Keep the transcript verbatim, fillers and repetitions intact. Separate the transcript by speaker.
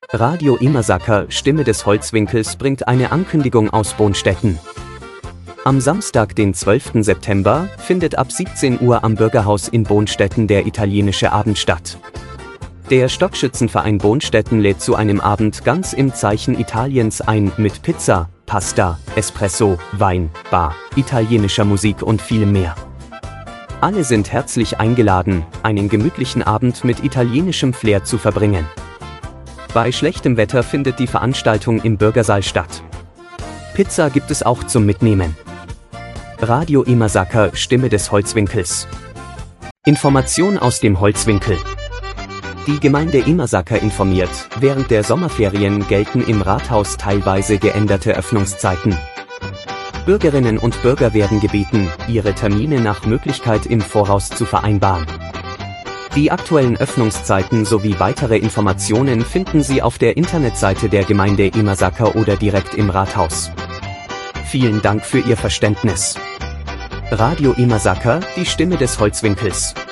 Speaker 1: Radio Immersacker, Stimme des Holzwinkels, bringt eine Ankündigung aus Bonstetten. Am Samstag, den zwölften September, findet ab siebzehn Uhr am Bürgerhaus in Bonstetten der italienische Abend statt. Der Stockschützenverein Bonstetten lädt zu einem Abend ganz im Zeichen Italiens ein, mit Pizza, Pasta, Espresso, Wein, Bar, italienischer Musik und vielem mehr. Alle sind herzlich eingeladen, einen gemütlichen Abend mit italienischem Flair zu verbringen. Bei schlechtem Wetter findet die Veranstaltung im Bürgersaal statt. Pizza gibt es auch zum Mitnehmen. Radio Immersacker, Stimme des Holzwinkels. Information aus dem Holzwinkel. Die Gemeinde Immersacker informiert, während der Sommerferien gelten im Rathaus teilweise geänderte Öffnungszeiten. Bürgerinnen und Bürger werden gebeten, ihre Termine nach Möglichkeit im Voraus zu vereinbaren. Die aktuellen Öffnungszeiten sowie weitere Informationen finden Sie auf der Internetseite der Gemeinde Immersacker oder direkt im Rathaus. Vielen Dank für Ihr Verständnis. Radio Immersacker, die Stimme des Holzwinkels.